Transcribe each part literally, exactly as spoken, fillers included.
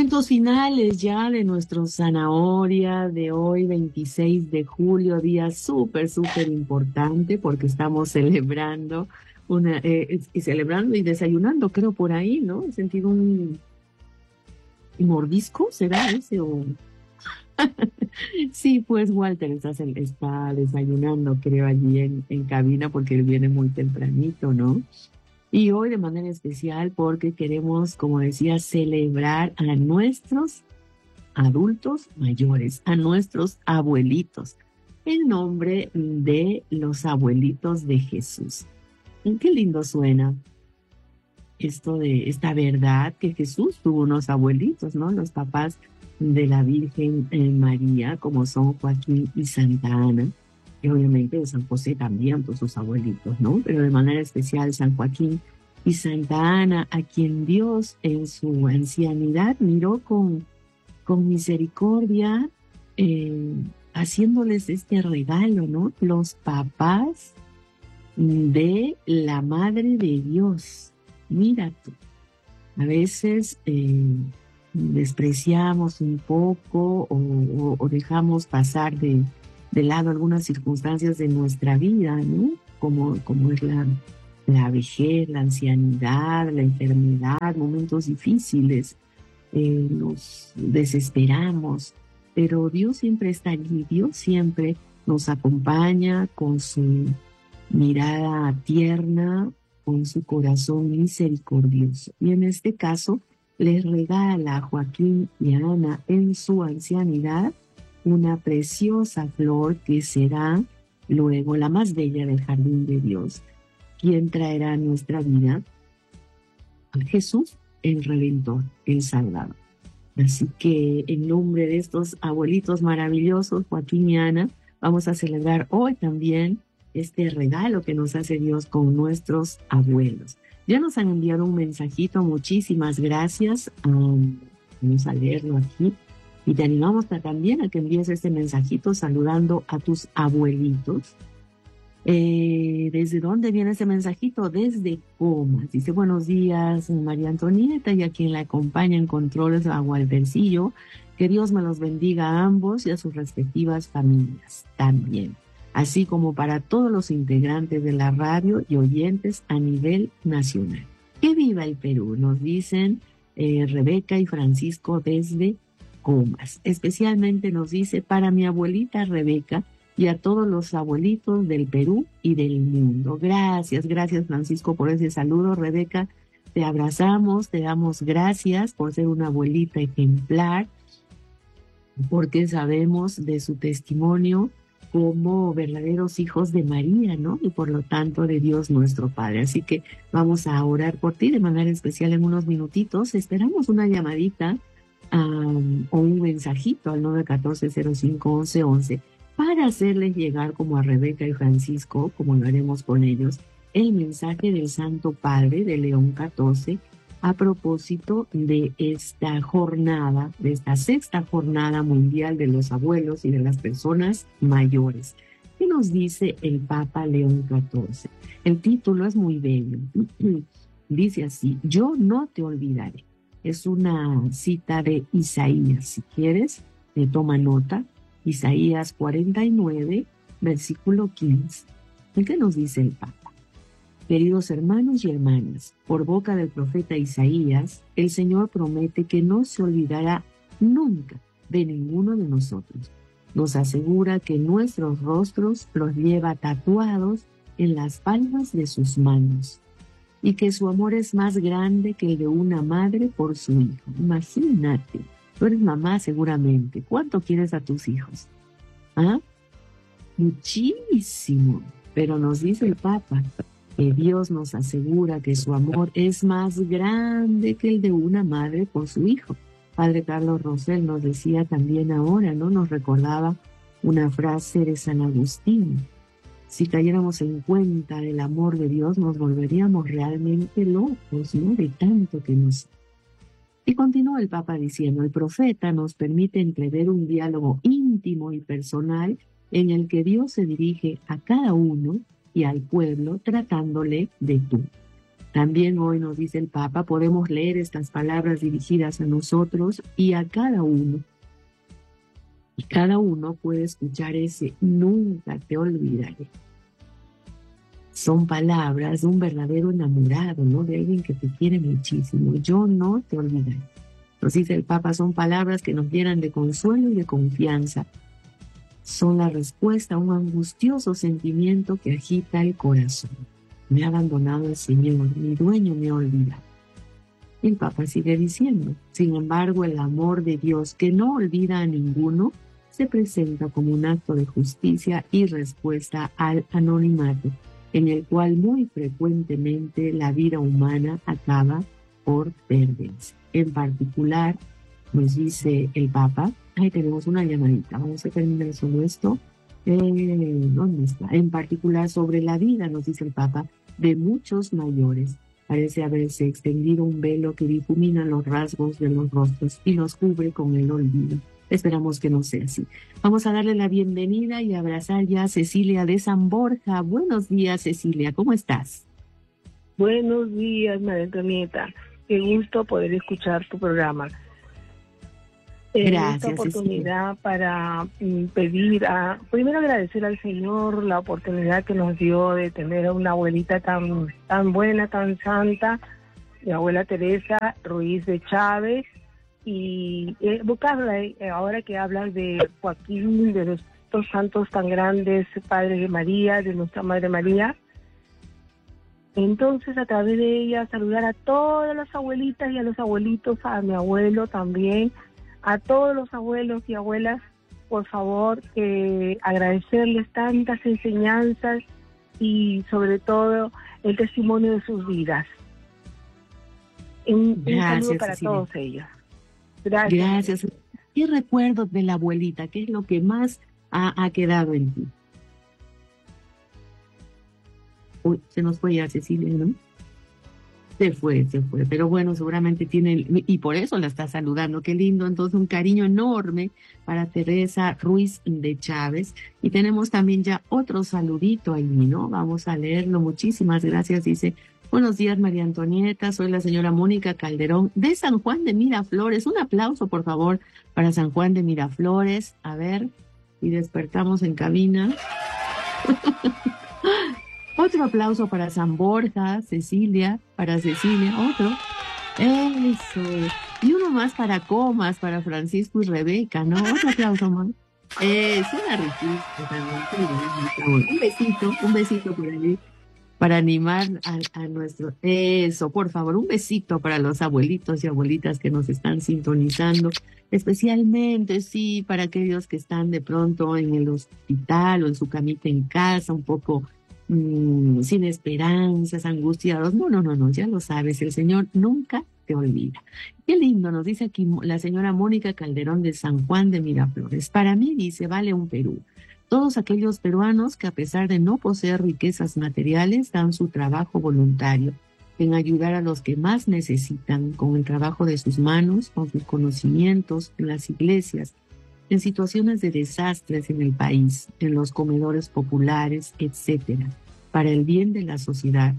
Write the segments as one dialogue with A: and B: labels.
A: Momentos finales ya de nuestro zanahoria de hoy, veintiséis de julio, día súper, súper importante porque estamos celebrando una, eh, y celebrando y desayunando, creo por ahí, ¿no? He sentido un mordisco, ¿será ese? O... Sí, pues Walter está, está desayunando, creo, allí en, en cabina porque él viene muy tempranito, ¿no? Y hoy de manera especial porque queremos, como decía, celebrar a nuestros adultos mayores, a nuestros abuelitos, en nombre de los abuelitos de Jesús. Qué lindo suena esto de esta verdad que Jesús tuvo unos abuelitos, ¿no? Los papás de la Virgen eh, María, como son Joaquín y Santa Ana, y obviamente de San José también, pues sus abuelitos, ¿no? Pero de manera especial San Joaquín y Santa Ana, a quien Dios en su ancianidad miró con con misericordia, eh, haciéndoles este regalo, ¿no? Los papás de la Madre de Dios. Mira tú, a veces eh, despreciamos un poco o, o, o dejamos pasar de, de lado algunas circunstancias de nuestra vida, ¿no? Como, como es la, la vejez, la ancianidad, la enfermedad, momentos difíciles. Eh, nos desesperamos, pero Dios siempre está allí, Dios siempre nos acompaña con su mirada tierna, con su corazón misericordioso. Y en este caso, les regala a Joaquín y a Ana en su ancianidad una preciosa flor que será luego la más bella del jardín de Dios, quien traerá a nuestra vida a Jesús, el Redentor, el Salvador. Así que en nombre de estos abuelitos maravillosos, Joaquín y Ana, vamos a celebrar hoy también este regalo que nos hace Dios con nuestros abuelos. Ya nos han enviado un mensajito, muchísimas gracias. Um, vamos a leerlo aquí. Y te animamos también a que envíes este mensajito saludando a tus abuelitos. Eh, ¿Desde dónde viene ese mensajito? Desde Comas. Dice, buenos días, María Antonieta, y a quien la acompaña en controles a Waltercillo. Que Dios me los bendiga a ambos y a sus respectivas familias también. Así como para todos los integrantes de la radio y oyentes a nivel nacional. ¡Que viva el Perú! Nos dicen eh, Rebeca y Francisco desde Comas. Especialmente nos dice, para mi abuelita Rebeca, y a todos los abuelitos del Perú y del mundo. Gracias, gracias Francisco por ese saludo. Rebeca, te abrazamos, te damos gracias por ser una abuelita ejemplar, porque sabemos de su testimonio como verdaderos hijos de María, ¿no? Y por lo tanto de Dios nuestro Padre. Así que vamos a orar por ti de manera especial en unos minutitos. Esperamos una llamadita um, o un mensajito al nueve uno cuatro cero cinco once once para hacerles llegar como a Rebeca y Francisco, como lo haremos con ellos, el mensaje del Santo Padre de León catorce a propósito de esta jornada, de esta sexta jornada mundial de los abuelos y de las personas mayores. ¿Qué nos dice el Papa León catorce? El título es muy bello. Dice así, yo no te olvidaré. Es una cita de Isaías. Si quieres, te toma nota. Isaías cuarenta y nueve, versículo quince. ¿Qué nos dice el Papa? Queridos hermanos y hermanas, por boca del profeta Isaías, el Señor promete que no se olvidará nunca de ninguno de nosotros. Nos asegura que nuestros rostros los lleva tatuados en las palmas de sus manos y que su amor es más grande que el de una madre por su hijo. Imagínate. Tú eres mamá seguramente. ¿Cuánto quieres a tus hijos? ¿Ah? Muchísimo. Pero nos dice el Papa que Dios nos asegura que su amor es más grande que el de una madre por su hijo. Padre Carlos Rosell nos decía también ahora, ¿no? Nos recordaba una frase de San Agustín. Si cayéramos en cuenta del amor de Dios, nos volveríamos realmente locos, ¿no? De tanto que nos... Y continúa el Papa diciendo, el profeta nos permite entrever un diálogo íntimo y personal en el que Dios se dirige a cada uno y al pueblo tratándole de tú. También hoy nos dice el Papa, podemos leer estas palabras dirigidas a nosotros y a cada uno. Y cada uno puede escuchar ese nunca te olvidaré. Son palabras de un verdadero enamorado, ¿no? De alguien que te quiere muchísimo. Yo no te olvidaré. Nos dice el Papa, son palabras que nos llenan de consuelo y de confianza. Son la respuesta a un angustioso sentimiento que agita el corazón. Me ha abandonado el Señor, mi dueño me ha olvidado. El Papa sigue diciendo, sin embargo, el amor de Dios, que no olvida a ninguno, se presenta como un acto de justicia y respuesta al anonimato, en el cual muy frecuentemente la vida humana acaba por perderse. En particular, nos dice el Papa, ahí tenemos una llamadita, vamos a terminar solo esto. Eh, ¿Dónde está? En particular sobre la vida, nos dice el Papa, de muchos mayores. Parece haberse extendido un velo que difumina los rasgos de los rostros y los cubre con el olvido. Esperamos que no sea así. Vamos a darle la bienvenida y abrazar ya a Cecilia de San Borja. Buenos días, Cecilia, ¿cómo estás?
B: Buenos días, María Antonieta. Qué gusto poder escuchar tu programa.
A: Gracias,
B: esta oportunidad
A: Cecilia.
B: para mm, pedir, a, primero agradecer al Señor la oportunidad que nos dio de tener a una abuelita tan, tan buena, tan santa, mi abuela Teresa Ruiz de Chávez, y eh, buscarla, eh, ahora que hablas de Joaquín, de los estos santos tan grandes, Padre de María, de nuestra Madre María. Entonces, a través de ella, saludar a todas las abuelitas y a los abuelitos, a mi abuelo también, a todos los abuelos y abuelas, por favor, eh, agradecerles tantas enseñanzas y sobre todo el testimonio de sus vidas. Un, un saludo para
A: Cecilia.
B: todos ellos. Gracias.
A: Gracias. ¿Qué recuerdos de la abuelita? ¿Qué es lo que más ha, ha quedado en ti? Uy, se nos fue ya Cecilia, ¿no? Se fue, se fue, pero bueno, seguramente tiene, y por eso la está saludando, qué lindo. Entonces un cariño enorme para Teresa Ruiz de Chávez, y tenemos también ya otro saludito ahí, ¿no? Vamos a leerlo, muchísimas gracias, dice, buenos días María Antonieta, soy la señora Mónica Calderón de San Juan de Miraflores, un aplauso por favor para San Juan de Miraflores, a ver, y despertamos en cabina. Otro aplauso para San Borja, Cecilia, para Cecilia, otro. Eso. Y uno más para Comas, para Francisco y Rebeca, ¿no? Otro aplauso más. Es una riqueza. Un besito, un besito por allí, para animar a, a nuestro... Eso, por favor, un besito para los abuelitos y abuelitas que nos están sintonizando. Especialmente, sí, para aquellos que están de pronto en el hospital o en su camita en casa, un poco... Mm, sin esperanzas, angustiados. No, no, no, no, ya lo sabes, el Señor nunca te olvida. Qué lindo, nos dice aquí la señora Mónica Calderón de San Juan de Miraflores. Para mí, dice, vale un Perú. Todos aquellos peruanos que a pesar de no poseer riquezas materiales, dan su trabajo voluntario en ayudar a los que más necesitan, con el trabajo de sus manos, con sus conocimientos, en las iglesias, en situaciones de desastres en el país, en los comedores populares, etcétera, para el bien de la sociedad.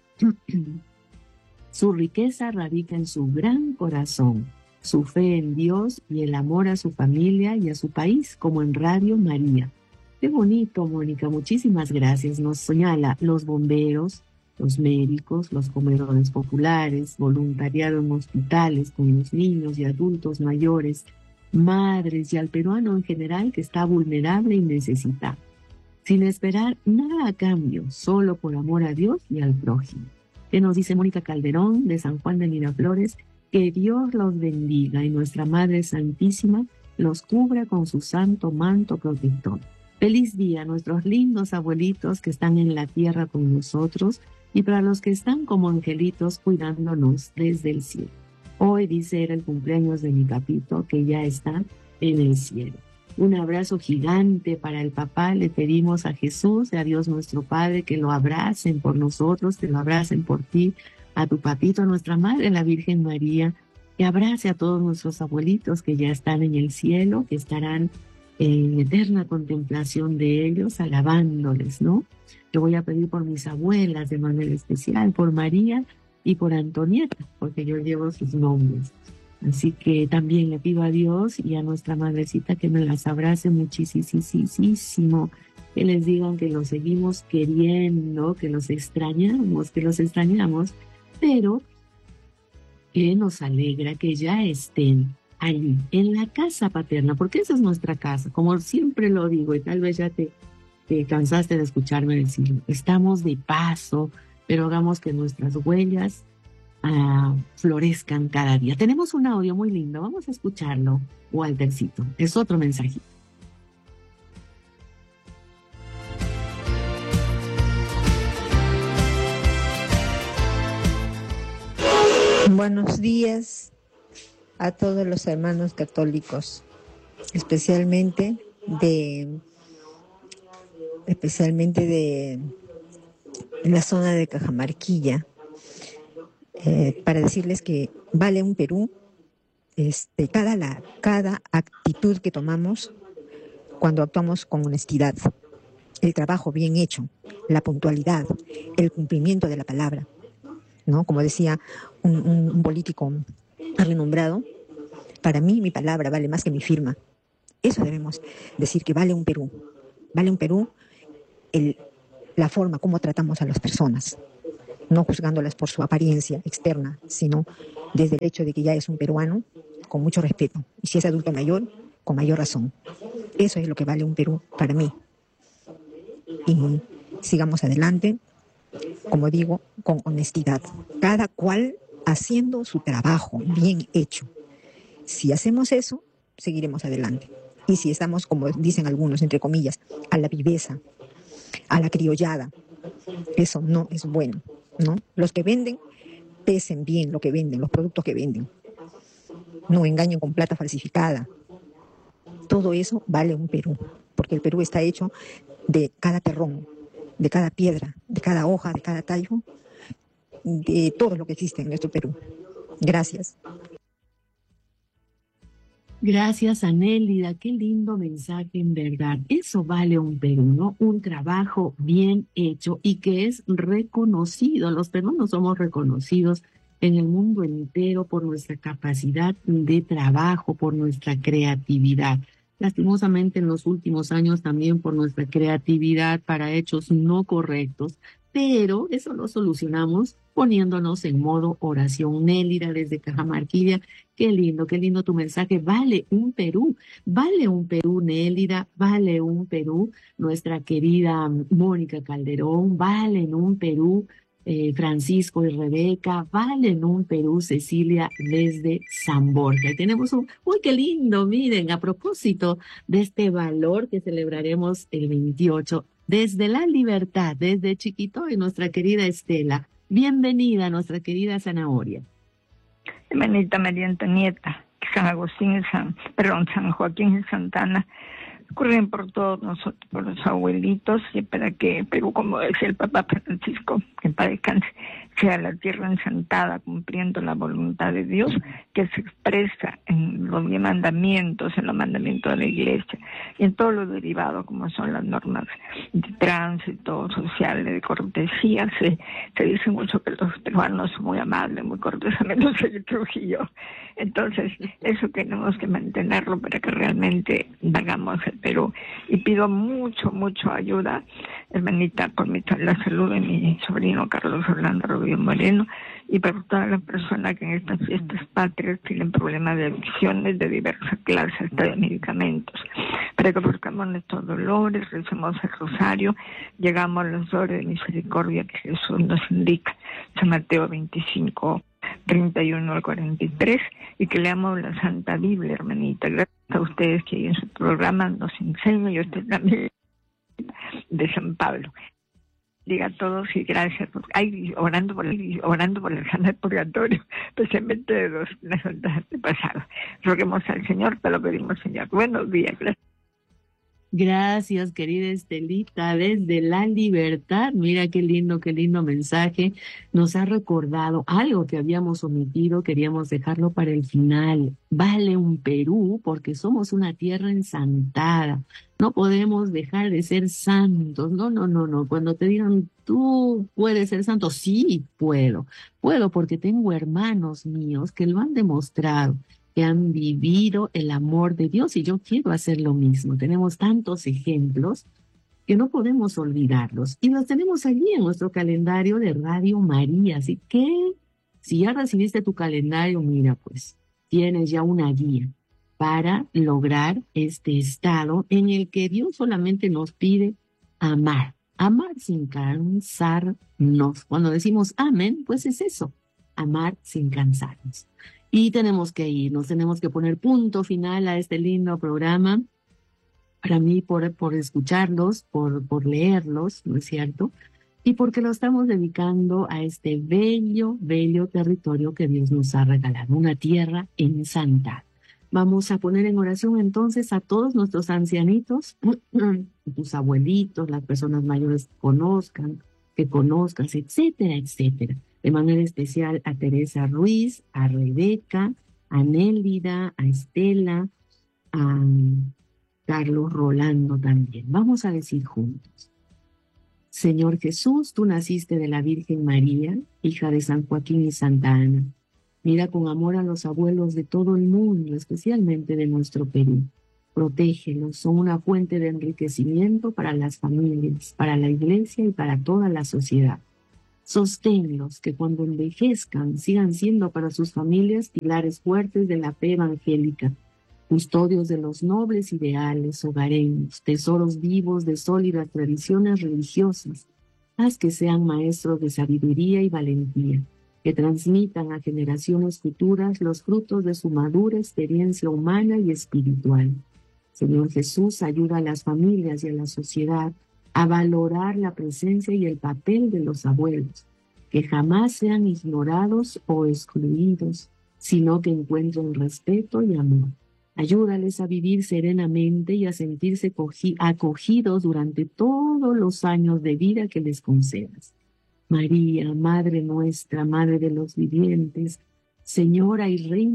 A: Su riqueza radica en su gran corazón, su fe en Dios y el amor a su familia y a su país, como en Radio María. Qué bonito, Mónica, muchísimas gracias. Nos señala los bomberos, los médicos, los comedores populares, voluntariado en hospitales con los niños y adultos mayores, madres y al peruano en general que está vulnerable y necesitado, sin esperar nada a cambio, solo por amor a Dios y al prójimo. Que nos dice Mónica Calderón de San Juan de Miraflores, que Dios los bendiga y nuestra Madre Santísima los cubra con su santo manto protector. Feliz día a nuestros lindos abuelitos que están en la tierra con nosotros y para los que están como angelitos cuidándonos desde el cielo. Hoy, dice, era el cumpleaños de mi papito, que ya está en el cielo. Un abrazo gigante para el papá. Le pedimos a Jesús y a Dios nuestro Padre que lo abracen por nosotros, que lo abracen por ti, a tu papito, a nuestra Madre, la Virgen María, que abrace a todos nuestros abuelitos que ya están en el cielo, que estarán en eterna contemplación de ellos, alabándoles, ¿no? Yo voy a pedir por mis abuelas de manera especial, por María, y por Antonieta, porque yo llevo sus nombres. Así que también le pido a Dios y a nuestra madrecita que me las abrace muchísimo, que les digan que los seguimos queriendo, que los extrañamos, que los extrañamos, pero que nos alegra que ya estén allí, en la casa paterna, porque esa es nuestra casa, como siempre lo digo, y tal vez ya te, te cansaste de escucharme decirlo. Estamos de paso, pero hagamos que nuestras huellas uh, florezcan cada día. Tenemos un audio muy lindo, vamos a escucharlo, Waltercito. Es otro mensajito.
C: Buenos días a todos los hermanos católicos, especialmente de especialmente de la zona de Cajamarquilla, eh, para decirles que vale un Perú, este, cada, la, cada actitud que tomamos cuando actuamos con honestidad, el trabajo bien hecho, la puntualidad, el cumplimiento de la palabra, ¿no? Como decía un, un, un político renombrado, para mí mi palabra vale más que mi firma. Eso debemos decir, que vale un Perú. Vale un Perú el, la forma como tratamos a las personas, no juzgándolas por su apariencia externa, sino desde el hecho de que ya es un peruano, con mucho respeto. Y si es adulto mayor, con mayor razón. Eso es lo que vale un Perú para mí. Y sigamos adelante, como digo, con honestidad. Cada cual haciendo su trabajo bien hecho. Si hacemos eso, seguiremos adelante. Y si estamos, como dicen algunos, entre comillas, a la viveza, a la criollada, eso no es bueno, ¿no? Los que venden, pesen bien lo que venden, los productos que venden. No engañen con plata falsificada. Todo eso vale un Perú, porque el Perú está hecho de cada terrón, de cada piedra, de cada hoja, de cada tallo, de todo lo que existe en nuestro Perú. Gracias.
A: Gracias, Anélida. Qué lindo mensaje, en verdad. Eso vale un Perú, ¿no? Un trabajo bien hecho y que es reconocido. Los peruanos somos reconocidos en el mundo entero por nuestra capacidad de trabajo, por nuestra creatividad. Lastimosamente, en los últimos años también por nuestra creatividad para hechos no correctos, pero eso lo solucionamos poniéndonos en modo oración. Nélida desde Cajamarquilla, qué lindo, qué lindo tu mensaje. Vale un Perú, vale un Perú, Nélida, vale un Perú. Nuestra querida Mónica Calderón, valen un Perú. Eh, Francisco y Rebeca, valen un Perú, Cecilia desde San Borja. Y tenemos un, uy, qué lindo, miren, a propósito de este valor que celebraremos el veintiocho, desde la libertad, desde Chiquito, y nuestra querida Estela. Bienvenida, nuestra querida Zanahoria.
D: Hermanita María Antonieta, San Agustín, San, perdón, San Joaquín y Santana, corren por todos nosotros, por los abuelitos, y para que Perú, como decía el Papa Francisco, que en paz descanse, sea la tierra ensantada, cumpliendo la voluntad de Dios, que se expresa en los mandamientos, en los mandamientos de la Iglesia, y en todo lo derivado, como son las normas de tránsito, sociales, de cortesía. Se, se dice mucho que los peruanos son muy amables, muy corteses, menos el Trujillo. Entonces, eso tenemos que mantenerlo para que realmente hagamos el Perú. Y pido mucho, mucho ayuda, hermanita, por mi, la salud de mi sobrino Carlos Orlando Rubio Moreno, y por todas las personas que en estas fiestas patrias tienen problemas de adicciones de diversas clases, hasta de medicamentos, para que buscamos nuestros dolores, recemos el rosario, llegamos a los dolores de misericordia que Jesús nos indica, San Mateo veinticinco, treinta y uno al cuarenta y tres, y que leamos la Santa Biblia, hermanita. Gracias a ustedes que en su programa nos enseñan, y usted también, de San Pablo. Diga a todos y gracias, por, ay, orando por el, orando por el santo purgatorio, especialmente de los antepasados. Roguemos al Señor, te lo pedimos, Señor. Buenos días, gracias.
A: Gracias, querida Estelita, desde la libertad. Mira qué lindo, qué lindo mensaje. Nos ha recordado algo que habíamos omitido, queríamos dejarlo para el final. Vale un Perú porque somos una tierra ensantada. No podemos dejar de ser santos. No, no, no, no. Cuando te digan, tú puedes ser santo, sí puedo. Puedo porque tengo hermanos míos que lo han demostrado, que han vivido el amor de Dios y yo quiero hacer lo mismo. Tenemos tantos ejemplos que no podemos olvidarlos y los tenemos allí en nuestro calendario de Radio María. Así que si ya recibiste tu calendario, mira, pues tienes ya una guía para lograr este estado en el que Dios solamente nos pide amar, amar sin cansarnos. Cuando decimos amén, pues es eso, amar sin cansarnos. Y tenemos que irnos, tenemos que poner punto final a este lindo programa. Para mí, por, por escucharlos, por, por leerlos, ¿no es cierto? Y porque lo estamos dedicando a este bello, bello territorio que Dios nos ha regalado, una tierra ensantada. Vamos a poner en oración entonces a todos nuestros ancianitos, tus abuelitos, las personas mayores que conozcan, que conozcas, etcétera, etcétera. De manera especial a Teresa Ruiz, a Rebeca, a Nélida, a Estela, a Carlos Rolando también. Vamos a decir juntos. Señor Jesús, tú naciste de la Virgen María, hija de San Joaquín y Santa Ana. Mira con amor a los abuelos de todo el mundo, especialmente de nuestro Perú. Protégelos, son una fuente de enriquecimiento para las familias, para la iglesia y para toda la sociedad. Sosténlos, que cuando envejezcan sigan siendo para sus familias pilares fuertes de la fe evangélica, custodios de los nobles ideales hogareños, tesoros vivos de sólidas tradiciones religiosas. Haz que sean maestros de sabiduría y valentía, que transmitan a generaciones futuras los frutos de su madura experiencia humana y espiritual. Señor Jesús, ayuda a las familias y a la sociedad a valorar la presencia y el papel de los abuelos, que jamás sean ignorados o excluidos, sino que encuentren respeto y amor. Ayúdales a vivir serenamente y a sentirse acogidos durante todos los años de vida que les concedas. María, Madre nuestra, Madre de los vivientes, Señora y Reina